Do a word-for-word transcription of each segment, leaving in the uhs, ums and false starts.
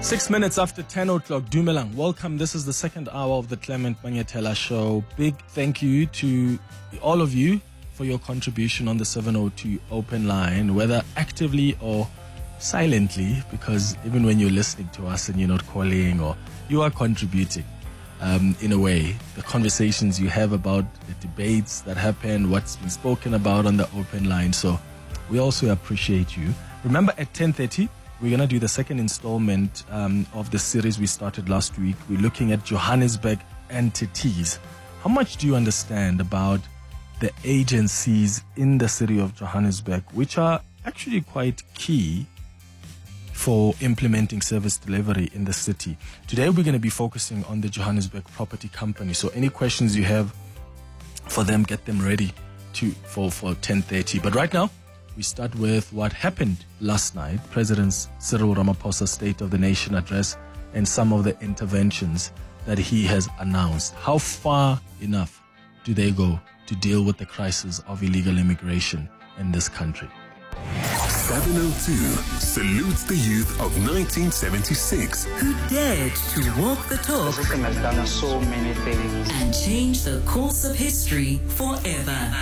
Six minutes after ten o'clock, Dumelang, welcome. This is the second hour of the Clement Manyetela Show. Big thank you to all of you for your contribution on the seven oh two open line, whether actively or silently, because even when you're listening to us and you're not calling, or you are contributing um, in a way, the conversations you have about the debates that happen, what's been spoken about on the open line. So we also appreciate you. Remember, at ten thirty, we're going to do the second installment um, of the series we started last week. We're looking at Johannesburg entities. How much do you understand about the agencies in the city of Johannesburg, which are actually quite key for implementing service delivery in the city? Today, we're going to be focusing on the Johannesburg Property Company. So any questions you have for them, get them ready to for, for ten thirty. But right now, we start with what happened last night, President Cyril Ramaphosa's State of the Nation address and some of the interventions that he has announced. How far enough do they go to deal with the crisis of illegal immigration in this country? seven oh two salutes the youth of nineteen seventy-six who dared to walk the talk. The system has done so many things and change the course of history forever.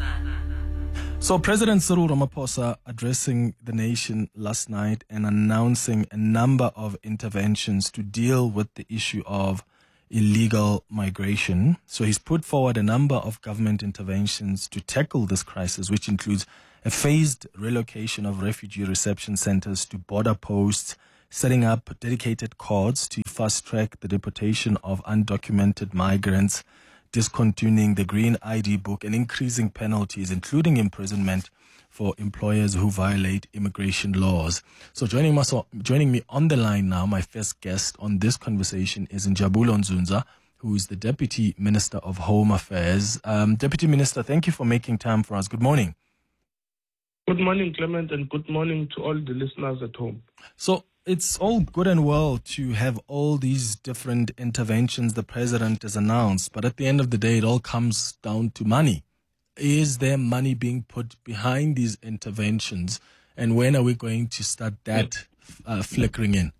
So President Cyril Ramaphosa addressing the nation last night and announcing a number of interventions to deal with the issue of illegal migration. So he's put forward a number of government interventions to tackle this crisis, which includes a phased relocation of refugee reception centers to border posts, setting up dedicated courts to fast-track the deportation of undocumented migrants, discontinuing the Green I D book, and increasing penalties, including imprisonment, for employers who violate immigration laws. So joining us, joining me on the line now, my first guest on this conversation is Njabulo Nzunza, who is the Deputy Minister of Home Affairs. Um, Deputy Minister, thank you for making time for us. Good morning. Good morning, Clement, and good morning to all the listeners at home. So it's all good and well to have all these different interventions the president has announced, but at the end of the day, it all comes down to money. Is there money being put behind these interventions, and when are we going to start that uh, flickering in?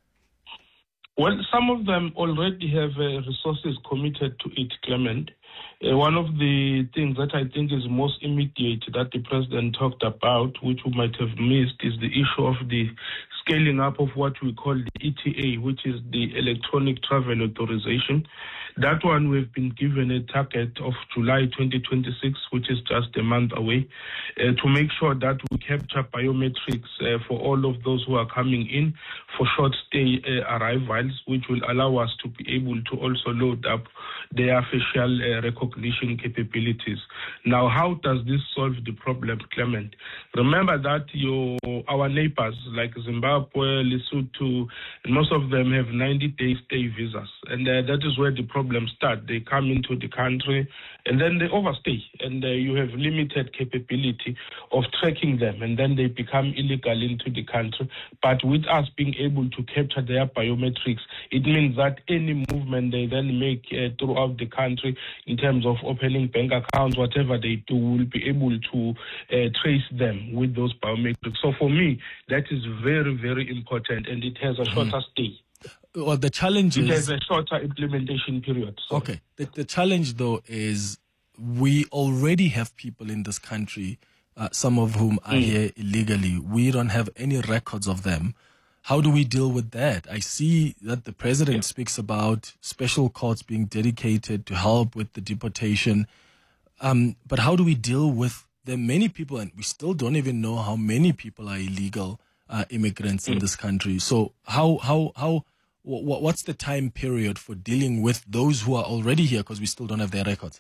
Well, some of them already have uh, resources committed to it, Clement. Uh, one of the things that I think is most immediate that the president talked about, which we might have missed, is the issue of the scaling up of what we call the E T A, which is the Electronic Travel Authorization. That one we've been given a target of July twenty twenty-six, which is just a month away, uh, to make sure that we capture biometrics uh, for all of those who are coming in for short stay uh, arrivals, which will allow us to be able to also load up their facial uh, recognition capabilities. Now, how does this solve the problem, Clement? Remember that your our neighbors like Zimbabwe, Lesotho, and most of them have ninety-day stay visas, and uh, that is where the problem starts. They come into the country and then they overstay, and uh, you have limited capability of tracking them, and then they become illegal into the country. But with us being able to capture their biometrics, it means that any movement they then make uh, throughout the country in terms of opening bank accounts, whatever they do, will be able to uh, trace them with those biometrics. So for me, that is very, very important, and it has a shorter mm. stay. Well, the challenge it is... It has a shorter implementation period. Sorry. Okay. The, the challenge, though, is we already have people in this country, uh, some of whom are mm. here illegally. We don't have any records of them. How do we deal with that? I see that the president yeah. speaks about special courts being dedicated to help with the deportation. Um, but how do we deal with the many people, and we still don't even know how many people are illegal uh, immigrants mm. in this country. So how, how, how, w- what's the time period for dealing with those who are already here, because we still don't have their records?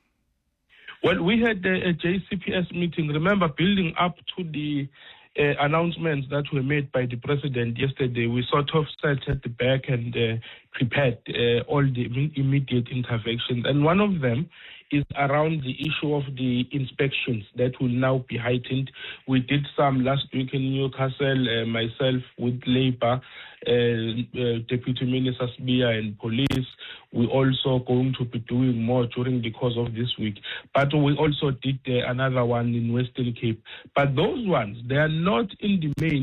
Well, we had a, a J C P S meeting, remember, building up to the Uh, announcements that were made by the president yesterday. We sort of sat at the back and uh, prepared uh, all the immediate interventions. And one of them is around the issue of the inspections that will now be heightened. We did some last week in Newcastle, uh, myself with Labour, uh, uh, Deputy Minister Sbiya and police. We're also going to be doing more during the course of this week. But we also did uh, another one in Western Cape. But those ones, they are not in the main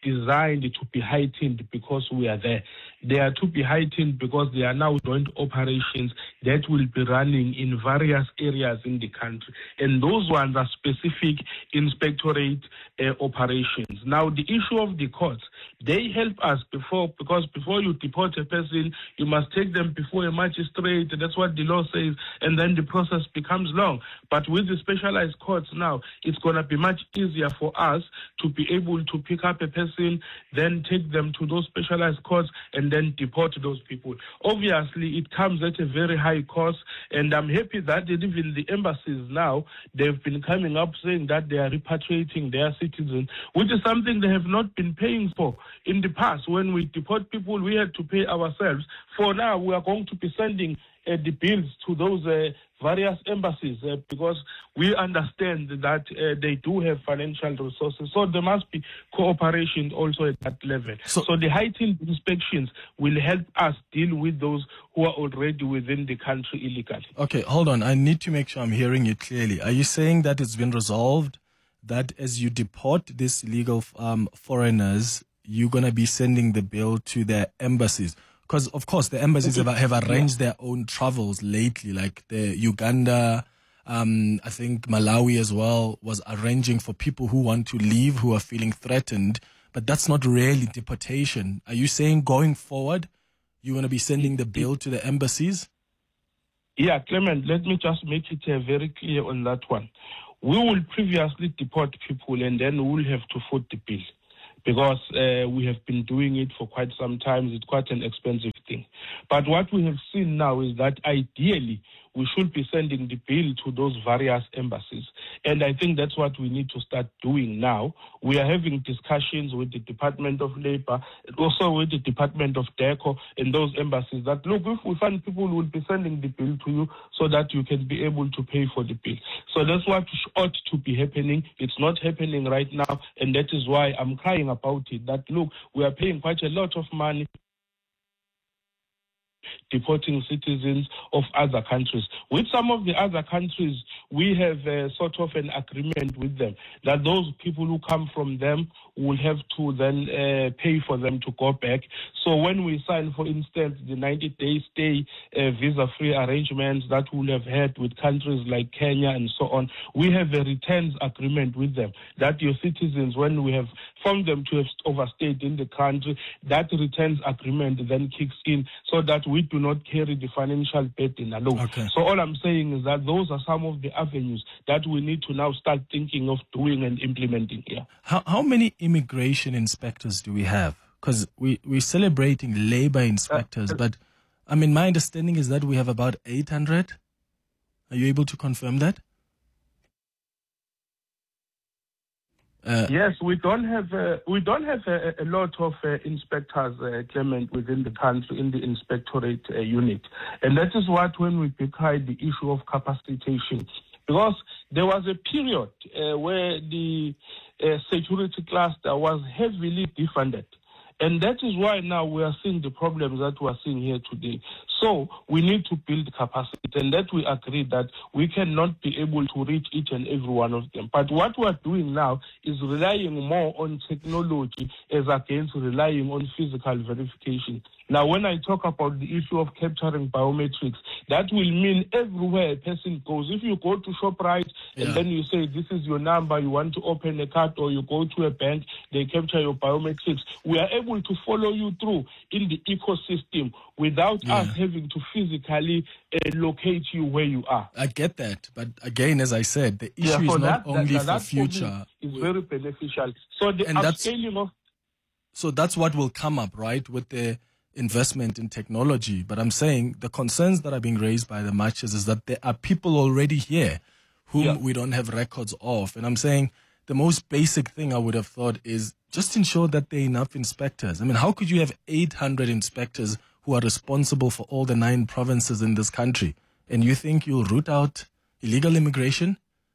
designed to be heightened because we are there. They are to be heightened because they are now joint operations that will be running in various areas in the country. And those ones are specific inspectorate uh, operations. Now, the issue of the courts, they help us before, because before you deport a person, you must take them before a magistrate. That's what the law says, and then the process becomes long. But with the specialized courts now, it's going to be much easier for us to be able to pick up a person, then take them to those specialized courts, and then deport those people. Obviously, it comes at a very high cost, and I'm happy that even the embassies now, they've been coming up saying that they are repatriating their citizens, which is something they have not been paying for. In the past, when we deport people, we had to pay ourselves. For now, we are going to be sending uh, the bills to those uh, various embassies uh, because we understand that uh, they do have financial resources. So there must be cooperation also at that level. So, so the heightened inspections will help us deal with those who are already within the country illegally. Okay, hold on. I need to make sure I'm hearing you clearly. Are you saying that it's been resolved that as you deport these illegal um, foreigners, you're going to be sending the bill to their embassies? Because, of course, the embassies have, have arranged their own travels lately, like the Uganda, um, I think Malawi as well, was arranging for people who want to leave, who are feeling threatened. But that's not really deportation. Are you saying going forward, you're going to be sending the bill to the embassies? Yeah, Clement, let me just make it uh, very clear on that one. We will previously deport people and then we will have to foot the bill, because uh, we have been doing it for quite some time. It's quite an expensive thing. But what we have seen now is that ideally we should be sending the bill to those various embassies. And I think that's what we need to start doing now. We are having discussions with the Department of Labor, and also with the Department of DECO and those embassies that, look, if we find people, will be sending the bill to you so that you can be able to pay for the bill. So that's what ought to be happening. It's not happening right now, and that is why I'm crying about it, that, look, we are paying quite a lot of money deporting citizens of other countries. With some of the other countries, we have a sort of an agreement with them that those people who come from them will have to then uh, pay for them to go back. So when we sign, for instance, the ninety-day stay uh, visa-free arrangements that we'll have had with countries like Kenya and so on, we have a returns agreement with them that your citizens, when we have found them to have overstayed in the country, that returns agreement then kicks in so that we do not carry the financial burden alone. Okay. So all I'm saying is that those are some of the avenues that we need to now start thinking of doing and implementing here. How, how many immigration inspectors do we have? Because we, we're celebrating labor inspectors, uh, but I mean, my understanding is that we have about eight hundred. Are you able to confirm that? Uh, yes, we don't have uh, we don't have a, a lot of uh, inspectors, uh, Clement, within the country in the inspectorate uh, unit, and that is what when we pick high the issue of capacitation, because there was a period uh, where the uh, security cluster was heavily defunded. And that is why now we are seeing the problems that we are seeing here today. So we need to build capacity, and that we agree that we cannot be able to reach each and every one of them. But what we are doing now is relying more on technology as against relying on physical verification. Now, when I talk about the issue of capturing biometrics, that will mean everywhere a person goes. If you go to ShopRite yeah. and then you say, this is your number, you want to open a card, or you go to a bank, they capture your biometrics, we are able to follow you through in the ecosystem without yeah. us having to physically uh, locate you where you are. I get that. But again, as I said, the issue yeah, is not that, only that, for that future. It's very beneficial. So the and upscaling of... So that's what will come up, right, with the investment in technology. But I'm saying the concerns that are being raised by the marchers is that there are people already here whom yeah. we don't have records of. And I'm saying the most basic thing I would have thought is just ensure that there are enough inspectors. I mean, how could you have eight hundred inspectors who are responsible for all the nine provinces in this country, and you think you'll root out illegal immigration?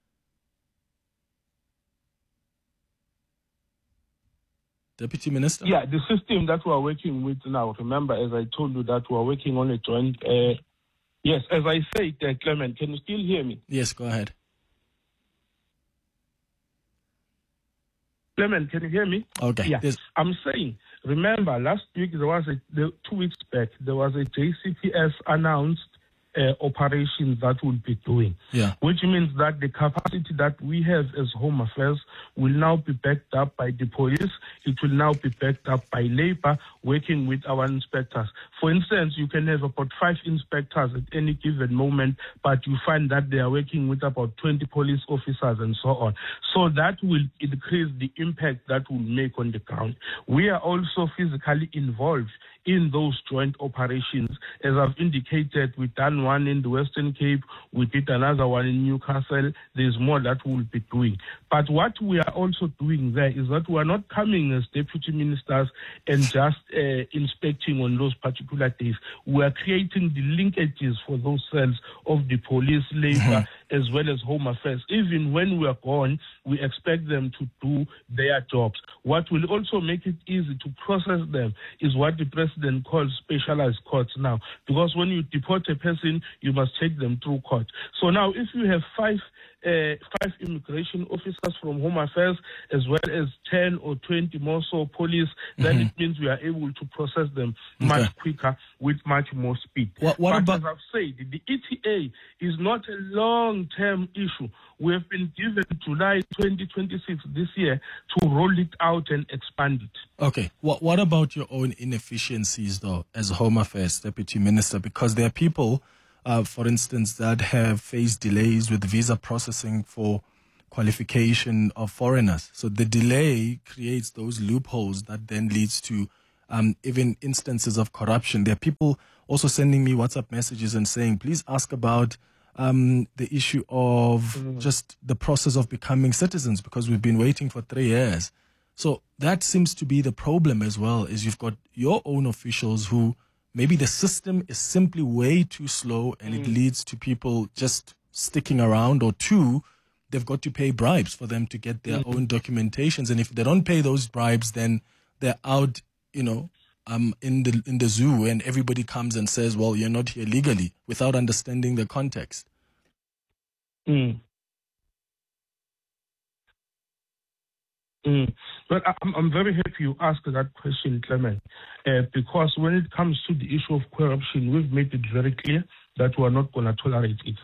Deputy Minister? Yeah, the system that we are working with now, remember, as I told you, that we are working on a joint... Uh, yes, as I said, uh, Clement, can you still hear me? Yes, go ahead. Clement, can you hear me? Okay. Yeah. There's- I'm saying, remember, last week, there was a, the, two weeks back, there was a J C P S announced uh, operation that we'll be doing. Yeah. Which means that the capacity that we have as Home Affairs will now be backed up by the police. It will now be backed up by labor working with our inspectors. For instance, you can have about five inspectors at any given moment, but you find that they are working with about twenty police officers and so on. So that will increase the impact that will make on the ground. We are also physically involved in those joint operations. As I've indicated, we've done one in the Western Cape, we did another one in Newcastle. There's more that we'll be doing. But what we are also doing there is that we are not coming as deputy ministers and just uh, inspecting on those particular days. We are creating the linkages for those cells of the police, labor, as well as Home Affairs. Even when we are gone, we expect them to do their jobs. What will also make it easy to process them is what the president calls specialized courts now. Because when you deport a person, you must take them through court. So now if you have five Uh, five immigration officers from Home Affairs as well as ten or twenty more so police, mm-hmm. then it means we are able to process them okay. much quicker with much more speed. What, what but about- as I've said, the E T A is not a long-term issue. We have been given July twenty twenty-six this year to roll it out and expand it. Okay. What What about your own inefficiencies, though, as Home Affairs Deputy Minister? Because there are people, uh, for instance, that have faced delays with visa processing for qualification of foreigners. So the delay creates those loopholes that then leads to um, even instances of corruption. There are people also sending me WhatsApp messages and saying, please ask about um, the issue of mm. just the process of becoming citizens, because we've been waiting for three years. So that seems to be the problem as well, is you've got your own officials who maybe the system is simply way too slow and mm. it leads to people just sticking around, or two, they've got to pay bribes for them to get their mm. own documentations. And if they don't pay those bribes, then they're out, you know, um, in the in the zoo, and everybody comes and says, well, you're not here legally, without understanding the context. Mm. Mm. But I'm, I'm very happy you asked that question, Clement, uh, because when it comes to the issue of corruption, we've made it very clear that we are not going to tolerate it.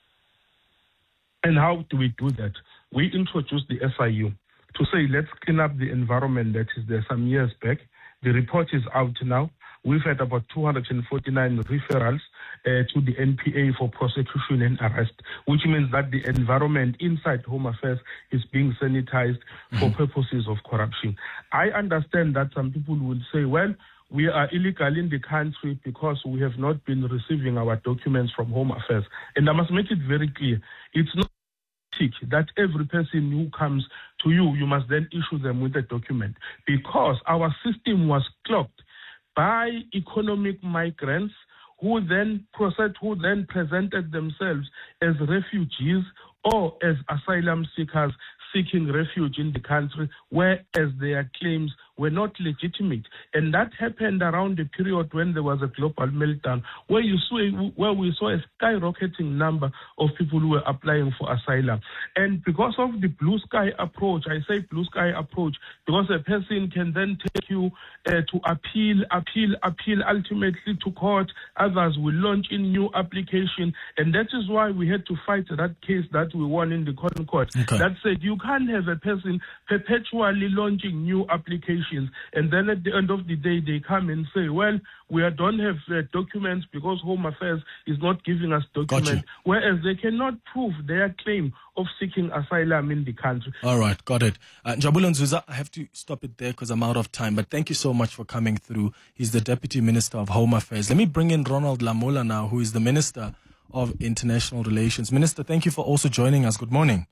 And how do we do that? We introduced the S I U to say, let's clean up the environment that is there some years back. The report is out now. We've had about two hundred forty-nine referrals uh, to the N P A for prosecution and arrest, which means that the environment inside Home Affairs is being sanitized mm-hmm. for purposes of corruption. I understand that some people will say, well, we are illegal in the country because we have not been receiving our documents from Home Affairs. And I must make it very clear, it's not that every person who comes to you, you must then issue them with a document, because our system was clogged by economic migrants who then processed, who then presented themselves as refugees or as asylum seekers seeking refuge in the country, whereas their claims were not legitimate. And that happened around the period when there was a global meltdown, where you saw, where we saw a skyrocketing number of people who were applying for asylum. And because of the blue sky approach, I say blue sky approach, because a person can then take you uh, to appeal, appeal, appeal, ultimately to court. Others will launch in new application. And that is why we had to fight that case that we won in the court. Okay. That said, you can't have a person perpetually launching new applications, and then at the end of the day, they come and say, well, we don't have uh, documents because Home Affairs is not giving us documents, whereas they cannot prove their claim of seeking asylum in the country. All right, got it. Uh, Njabulani Zuza, I have to stop it there because I'm out of time, but thank you so much for coming through. He's the Deputy Minister of Home Affairs. Let me bring in Ronald Lamola now, who is the Minister of International Relations. Minister, thank you for also joining us. Good morning.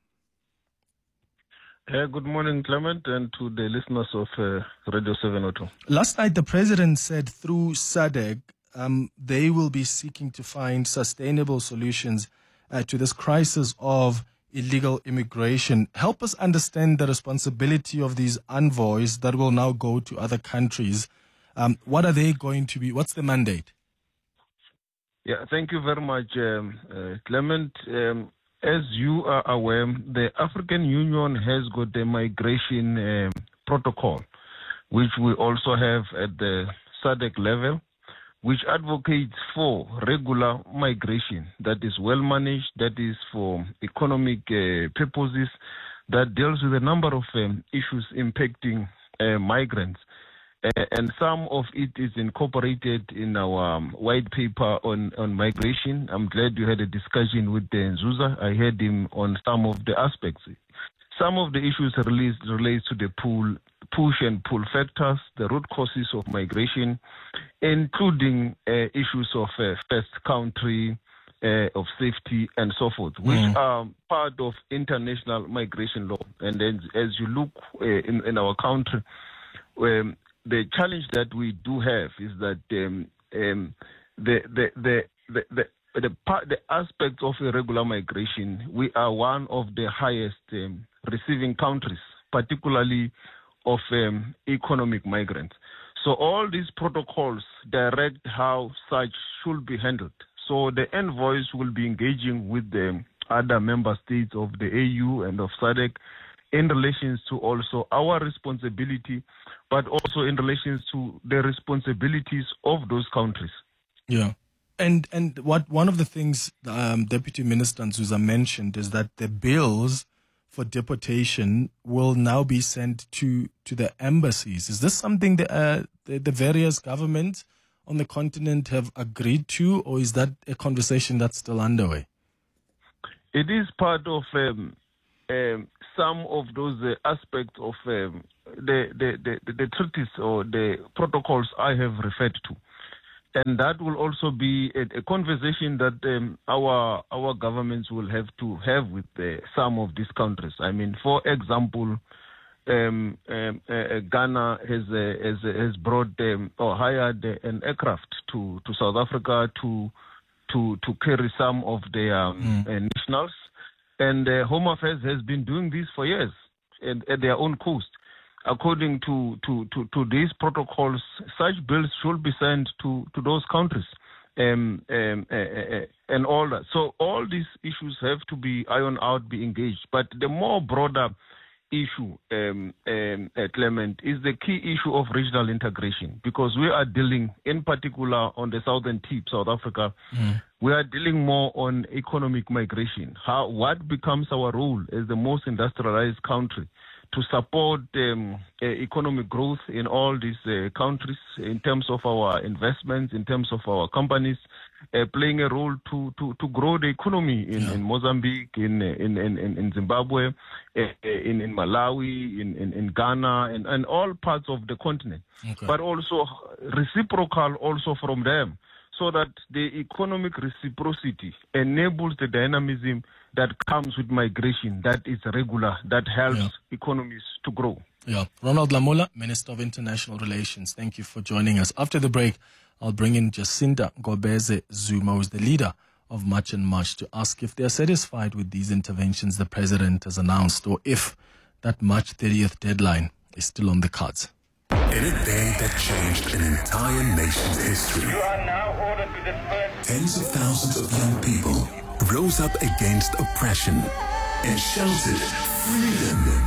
Uh, good morning, Clement, and to the listeners of uh, Radio seven oh two. Last night, the President said through S A D C, um, they will be seeking to find sustainable solutions uh, to this crisis of illegal immigration. Help us understand the responsibility of these envoys that will now go to other countries. Um, what are they going to be? What's the mandate? Yeah, thank you very much, um, uh, Clement. Um, as you are aware, the African Union has got a migration uh, protocol, which we also have at the S A D C level, which advocates for regular migration that is well managed, that is for economic uh, purposes, that deals with a number of um, issues impacting uh, migrants. Uh, and some of it is incorporated in our um, white paper on, on migration. I'm glad you had a discussion with uh, Nzuza. I heard him on some of the aspects. Some of the issues relate, relate to the pull, push and pull factors, the root causes of migration, including uh, issues of uh, first country, uh, of safety, and so forth, which mm. are part of international migration law. And then as you look uh, in, in our country, um, the challenge that we do have is that um, um, the, the, the, the, the The, part, the aspect of irregular migration, we are one of the highest um, receiving countries, particularly of um, economic migrants. So all these protocols direct how such should be handled. So the envoys will be engaging with the other member states of the A U and of S A D C in relation to also our responsibility, but also in relation to the responsibilities of those countries. Yeah. And and what one of the things um, Deputy Minister Nzuza mentioned is that the bills for deportation will now be sent to, to the embassies. Is this something that uh, the, the various governments on the continent have agreed to, or is that a conversation that's still underway? It is part of um, um, some of those uh, aspects of um, the, the, the, the treaties or the protocols I have referred to. And that will also be a, a conversation that um, our our governments will have to have with uh, some of these countries. I mean, for example, um, um, uh, Ghana has uh, has, has brought um, or hired an aircraft to, to South Africa to to to carry some of their um, mm. uh, nationals, and uh, Home Affairs has been doing this for years and, at their own coast. According to, to, to, to these protocols, such bills should be sent to, to those countries um, um, uh, uh, and all that. So all these issues have to be ironed out, be engaged. But the more broader issue, um, um, uh, Clement, is the key issue of regional integration, because we are dealing, in particular on the southern tip, South Africa, mm. we are dealing more on economic migration. How, what becomes our role as the most industrialized country to support um, uh, economic growth in all these uh, countries in terms of our investments, in terms of our companies, uh, playing a role to, to, to grow the economy in, yeah. in Mozambique, in, in, in, in Zimbabwe, uh, in, in Malawi, in, in, in Ghana, and, and all parts of the continent. Okay. But also reciprocal also from them, so that the economic reciprocity enables the dynamism that comes with migration, that is regular, that helps yeah. economies to grow. Yeah. Ronald Lamola, Minister of International Relations, thank you for joining us. After the break, I'll bring in Jacinta Ngobeze Zuma, who's the leader of March and March, to ask if they're satisfied with these interventions the president has announced, or if that March thirtieth deadline is still on the cards. In a day that changed an entire nation's history, you are now ordered to disperse. Tens of thousands of young people rose up against oppression and shouted freedom.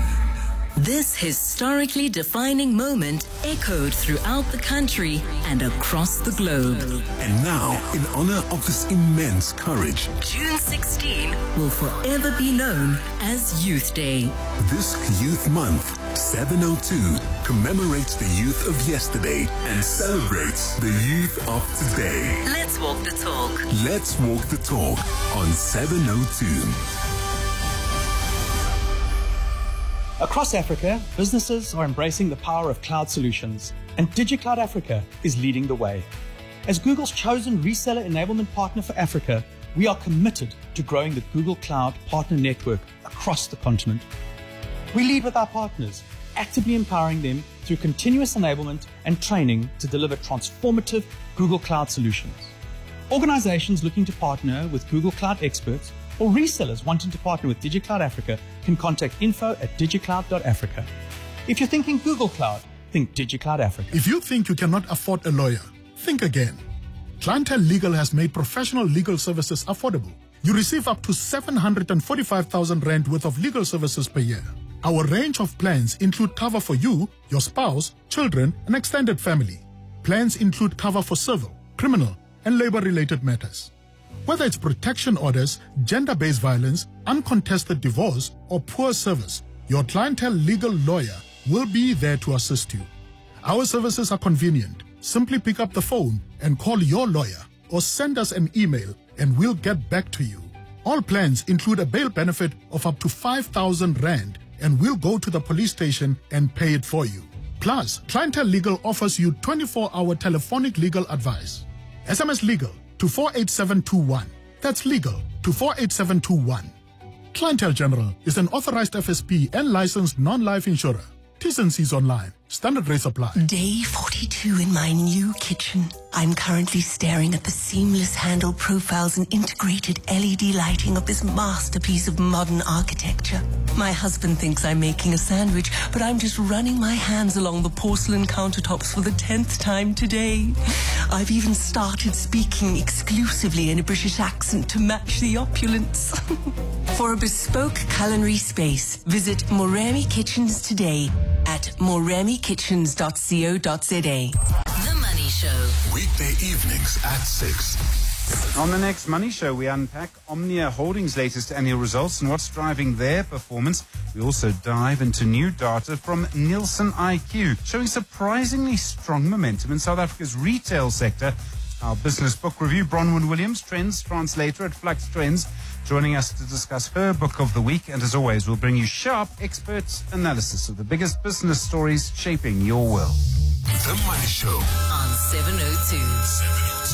This historically defining moment echoed throughout the country and across the globe. And now, in honor of this immense courage, June sixteenth will forever be known as Youth Day. This Youth Month, seven oh two commemorates the youth of yesterday and celebrates the youth of today. Let's walk the talk. Let's walk the talk on seven oh two. Across Africa, businesses are embracing the power of cloud solutions, and DigiCloud Africa is leading the way. As Google's chosen reseller enablement partner for Africa, we are committed to growing the Google Cloud Partner Network across the continent. We lead with our partners, actively empowering them through continuous enablement and training to deliver transformative Google Cloud solutions. Organizations looking to partner with Google Cloud experts or resellers wanting to partner with DigiCloud Africa can contact info at digicloud dot africa. If you're thinking Google Cloud, think DigiCloud Africa. If you think you cannot afford a lawyer, think again. Clientele Legal has made professional legal services affordable. You receive up to seven hundred forty-five thousand rand worth of legal services per year. Our range of plans include cover for you, your spouse, children, and extended family. Plans include cover for civil, criminal, and labor-related matters. Whether it's protection orders, gender-based violence, uncontested divorce, or poor service, your clientele legal lawyer will be there to assist you. Our services are convenient. Simply pick up the phone and call your lawyer or send us an email and we'll get back to you. All plans include a bail benefit of up to five thousand rand and we'll go to the police station and pay it for you. Plus, Clientele Legal offers you twenty-four hour telephonic legal advice. S M S legal to four eight seven two one. That's legal to four eight seven two one. Clientele General is an authorized F S P and licensed non-life insurer. T's and C's online. Standard rates apply. Day forty-two in my new kitchen. I'm currently staring at the seamless handle profiles and integrated L E D lighting of this masterpiece of modern architecture. My husband thinks I'm making a sandwich, but I'm just running my hands along the porcelain countertops for the tenth time today. I've even started speaking exclusively in a British accent to match the opulence. For a bespoke culinary space, visit Moremi Kitchens today at moremi kitchens dot co dot za. The Money Show. Weekday evenings at six. On the next Money Show, we unpack Omnia Holdings' latest annual results and what's driving their performance. We also dive into new data from Nielsen I Q, showing surprisingly strong momentum in South Africa's retail sector. Our business book review, Bronwyn Williams, Trends Translator at Flux Trends, joining us to discuss her book of the week. And as always, we'll bring you sharp experts analysis of the biggest business stories shaping your world. The Money Show on seven oh two.